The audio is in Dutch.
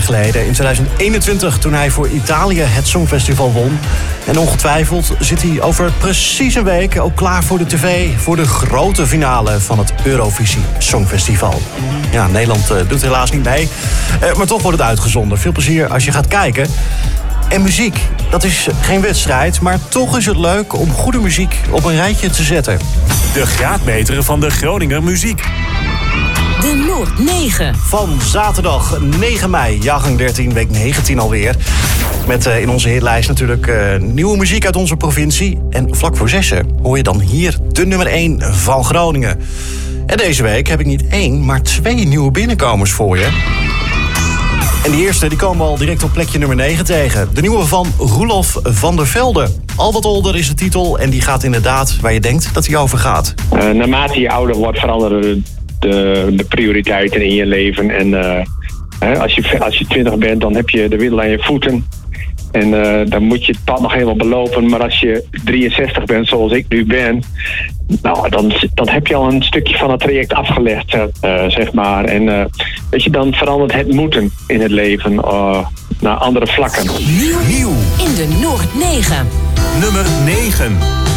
geleden. In 2021 toen hij voor Italië het Songfestival won. En ongetwijfeld zit hij over precies een week ook klaar voor de tv. Voor de grote finale van het Eurovisie Songfestival. Ja, Nederland doet helaas niet mee. Maar toch wordt het uitgezonden. Veel plezier als je gaat kijken. En muziek, dat is geen wedstrijd, maar toch is het leuk om goede muziek op een rijtje te zetten. De graadmeter van de Groninger muziek. De Noord 9. Van zaterdag 9 mei, jaargang 13, week 19 alweer. Met in onze hitlijst natuurlijk nieuwe muziek uit onze provincie. En vlak voor 6 hoor je dan hier de nummer 1 van Groningen. En deze week heb ik niet 1, maar 2 nieuwe binnenkomers voor je. En die eerste die komen we al direct op plekje nummer 9 tegen. De nieuwe van Roelof van der Velde. Al wat older is de titel en die gaat inderdaad waar je denkt dat hij over gaat. Naarmate je ouder wordt veranderen de prioriteiten in je leven. En als je 20 bent, dan heb je de wereld aan je voeten. En dan moet je het pad nog helemaal belopen. Maar als je 63 bent, zoals ik nu ben, nou, dan heb je al een stukje van het traject afgelegd, zeg maar. En weet je, dan verandert het moeten in het leven naar andere vlakken. Nieuw in de Noord 9. Nummer 9.